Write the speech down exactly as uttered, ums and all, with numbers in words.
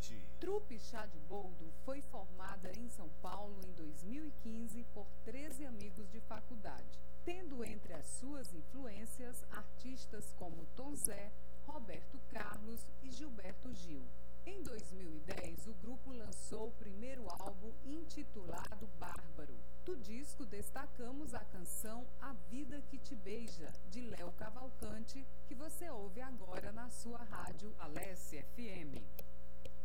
Cidade. Trupe Chá de Boldo foi formada em São Paulo em dois mil e quinze por treze amigos de faculdade, tendo entre as suas influências artistas como Tom Zé, Roberto Carlos e Gilberto Gil. Em dois mil e dez, o grupo lançou o primeiro álbum intitulado Bárbaro. Do disco destacamos a canção A Vida Que Te Beija, de Léo Cavalcante, que você ouve agora na sua rádio Alesse F M.